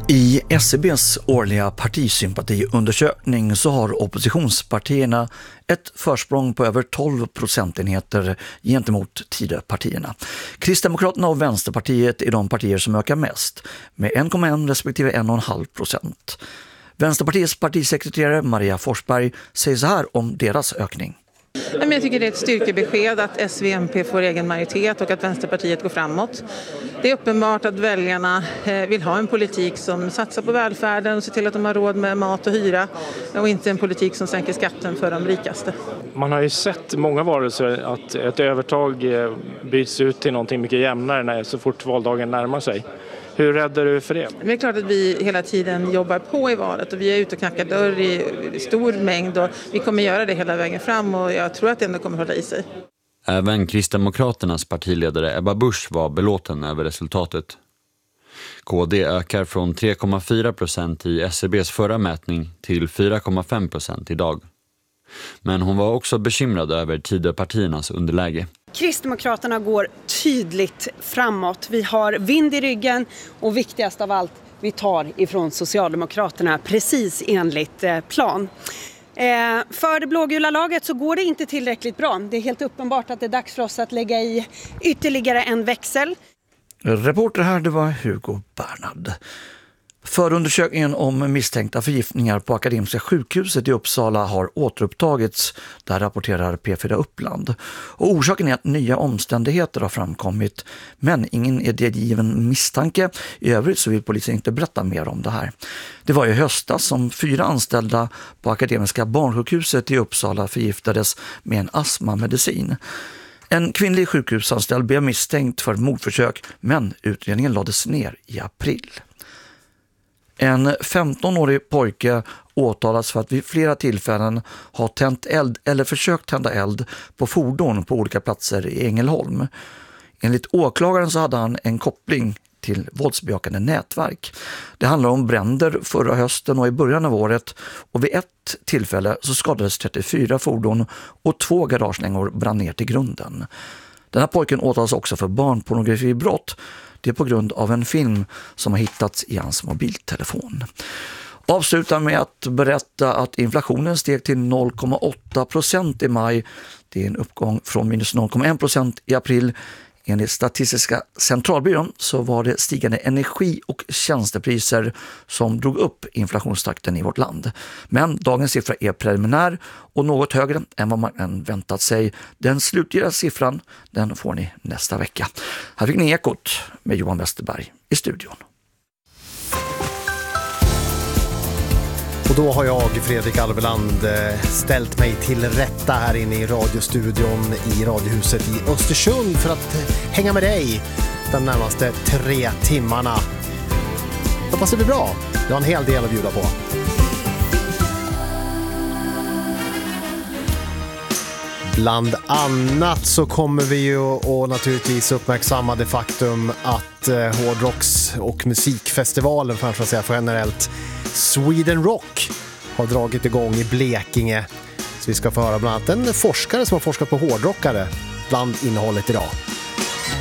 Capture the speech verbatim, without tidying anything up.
I S C B:s årliga partisympatiundersökning så har oppositionspartierna ett försprång på över tolv procentenheter gentemot Tidöpartierna. Kristdemokraterna och Vänsterpartiet är de partier som ökar mest, med en komma ett respektive en komma fem procent. Vänsterpartiets partisekreterare Maria Forsberg säger så här om deras ökning. Jag tycker det är ett styrkebesked att S V M P får egen majoritet och att Vänsterpartiet går framåt. Det är uppenbart att väljarna vill ha en politik som satsar på välfärden och ser till att de har råd med mat och hyra och inte en politik som sänker skatten för de rikaste. Man har ju sett många varelser att ett övertag byts ut till någonting mycket jämnare när så fort valdagen närmar sig. Hur räddar du för det? Det är klart att vi hela tiden jobbar på i valet och vi är ute och knackar dörr i stor mängd och vi kommer göra det hela vägen fram och jag tror att det ändå kommer hålla i sig. Även Kristdemokraternas partiledare Ebba Busch var belåten över resultatet. K D ökar från tre komma fyra procent i S C B:s förra mätning till fyra komma fem procent idag. Men hon var också bekymrad över Tidöpartiernas underläge. Kristdemokraterna går tydligt framåt. Vi har vind i ryggen och viktigast av allt, vi tar ifrån Socialdemokraterna precis enligt plan. För det blågula laget så går det inte tillräckligt bra. Det är helt uppenbart att det är dags för oss att lägga i ytterligare en växel. Reporter här, det var Hugo Bernhard. Förundersökningen om misstänkta förgiftningar på Akademiska sjukhuset i Uppsala har återupptagits, där rapporterar P fyra Uppland. Och orsaken är att nya omständigheter har framkommit, men ingen idégiven misstanke. I övrigt så vill polisen inte berätta mer om det här. Det var i höstas som fyra anställda på Akademiska barnsjukhuset i Uppsala förgiftades med en astmamedicin. En kvinnlig sjukhusanställd blev misstänkt för mordförsök, men utredningen lades ner i april. En femtonårig pojke åtalas för att vid flera tillfällen ha tänt eld eller försökt tända eld på fordon på olika platser i Ängelholm. Enligt åklagaren så hade han en koppling till våldsbejakande nätverk. Det handlar om bränder förra hösten och i början av året, och vid ett tillfälle så skadades trettiofyra fordon och två garagelängor brann ner till grunden. Den här pojken åtalas också för barnpornografibrott. Det är på grund av en film som har hittats i hans mobiltelefon. Avslutar med att berätta att inflationen steg till noll komma åtta procent i maj. Det är en uppgång från minus noll komma en procent i april. Enligt Statistiska centralbyrån så var det stigande energi- och tjänstepriser som drog upp inflationstakten i vårt land. Men dagens siffra är preliminär och något högre än vad man väntat sig. Den slutliga siffran, den får ni nästa vecka. Här fick ni Ekot med Johan Westerberg i studion. Och då har jag, Fredrik Alveland, ställt mig till rätta här inne i radiostudion i Radiohuset i Östersund för att hänga med dig de närmaste tre timmarna. Hoppas det blir bra. Jag har en hel del att bjuda på. Bland annat så kommer vi ju att naturligtvis uppmärksamma det faktum att eh, hårdrocks- och musikfestivalen, för att säga för generellt, Sweden Rock har dragit igång i Blekinge. Så vi ska få höra bland annat en forskare som har forskat på hårdrockare bland innehållet idag.